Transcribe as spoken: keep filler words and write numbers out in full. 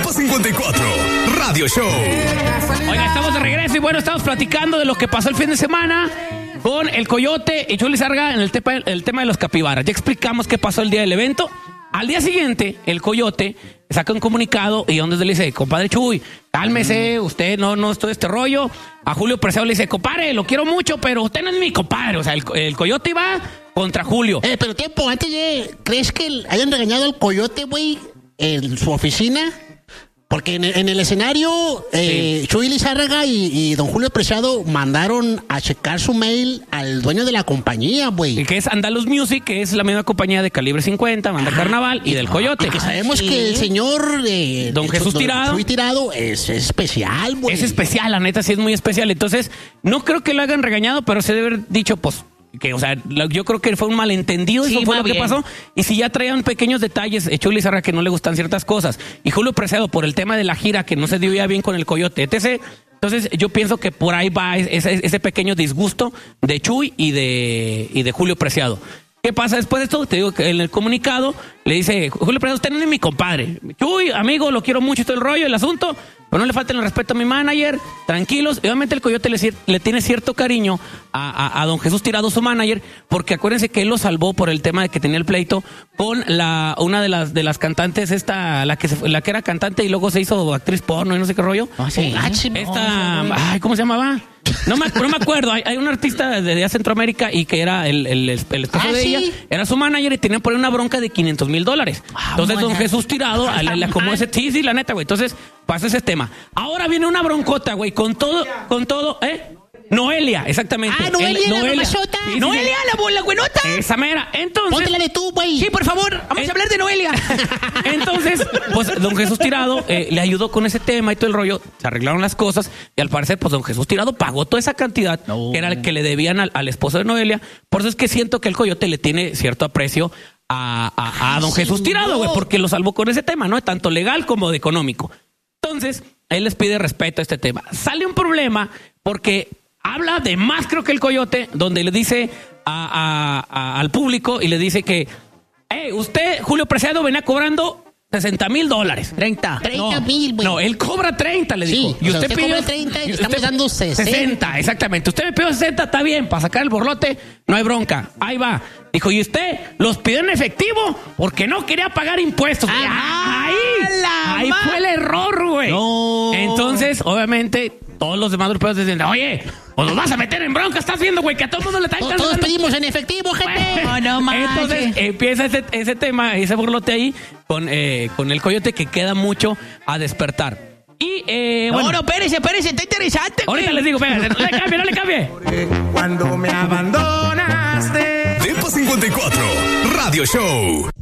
Depa cincuenta y cuatro, Radio Show. Oiga, estamos de regreso y bueno, estamos platicando de lo que pasó el fin de semana con el Coyote y Chuy Lizárraga en el tema, el tema de los capibaras. Ya explicamos qué pasó el día del evento. Al día siguiente, el Coyote saca un comunicado y donde le dice, compadre Chuy, cálmese, usted no, no es todo este rollo. A Julio Preciado le dice, compadre, lo quiero mucho, pero usted no es mi compadre. O sea, el, el Coyote iba contra Julio. Eh, pero tiempo, antes de... ¿Crees que hayan regañado al Coyote, güey, en su oficina? Porque en el, en el escenario, eh, sí. Chuy Lizárraga y, y don Julio Preciado mandaron a checar su mail al dueño de la compañía, güey. Que es Andaluz Music, que es la misma compañía de Calibre cincuenta, Banda ah, Carnaval y, y del Coyote. Y que sabemos sí. que el señor... Eh, don Jesús don Tirado. Chuy Tirado es, es especial, güey. Es especial, la neta, sí es muy especial. Entonces, no creo que lo hayan regañado, pero se debe haber dicho, pues... que, o sea, yo creo que fue un malentendido, sí, eso fue lo bien. que pasó. Y si ya traían pequeños detalles, Chuy Lizárraga que no le gustan ciertas cosas, y Julio Preciado por el tema de la gira que no se dio ya bien con el Coyote, etcétera. Entonces yo pienso que por ahí va ese, ese pequeño disgusto de Chuy y de, y de Julio Preciado. ¿Qué pasa después de esto? Te digo que en el comunicado le dice, Julio Preciado, usted no es mi compadre. Chuy, amigo, lo quiero mucho, todo el rollo, el asunto, pero no le falten el respeto a mi manager, tranquilos. Y obviamente el Coyote le, le tiene cierto cariño a, a, a don Jesús Tirado, su manager, porque acuérdense que él lo salvó por el tema de que tenía el pleito con la una de las de las cantantes, esta, la que se, la que era cantante y luego se hizo actriz porno y no sé qué rollo. Oh, sí. Esta, ay, ¿cómo se llamaba? No me, no me acuerdo, hay, hay un artista de, de Centroamérica y que era el, el, el esposo ah, de ¿sí? ella, era su manager y tenían por ahí una bronca de quinientos mil dólares. Ah, Entonces don Jesús Tirado ah, le, le acomodó ese, sí, sí, la neta, güey. Entonces pasa ese tema. Ahora viene una broncota, güey, con todo, con todo, ¿eh? Noelia, exactamente. Ah, Noelia, el, la Noelia. mamazota. Sí, Noelia, sí, la, la buenota. Esa mera. Entonces. Póntela de tú, güey. Sí, por favor, vamos eh, a hablar de Noelia. Entonces, pues don Jesús Tirado eh, le ayudó con ese tema y todo el rollo. Se arreglaron las cosas y al parecer, pues don Jesús Tirado pagó toda esa cantidad no. que era el que le debían al, al esposo de Noelia. Por eso es que siento que el Coyote le tiene cierto aprecio a, a, a don Jesús Tirado, güey, porque lo salvó con ese tema, ¿no? Tanto legal como de económico. Entonces, él les pide respeto a este tema. Sale un problema porque habla de más, creo que el Coyote, donde le dice a, a, a, al público y le dice que, hey, usted, Julio Preciado, venía cobrando sesenta mil dólares. treinta. treinta mil, güey. No, él cobra treinta, le dijo. Sí, y usted, usted pidió treinta y estamos dando sesenta. sesenta, exactamente. Usted me pidió sesenta, está bien, para sacar el borlote, no hay bronca. Ahí va. Dijo, y usted los pidió en efectivo porque no quería pagar impuestos. Ah, ahí, ahí fue el error, güey. No. Entonces, obviamente, todos los demás europeos dicen, oye, o nos vas a meter en bronca, estás viendo, güey, que a todo el mundo le está encantando. Todos pedimos en efectivo, gente. Bueno, no, no, entonces empieza ese, ese tema, ese burlote ahí con, eh, con el Coyote que queda mucho a despertar. Y, eh, no, bueno. no, espérese, espérese, está interesante. Ahorita güey. les digo, espérate, no le cambie, no le cambie. Cuando me abandonaste. Depa cincuenta y cuatro, Radio Show.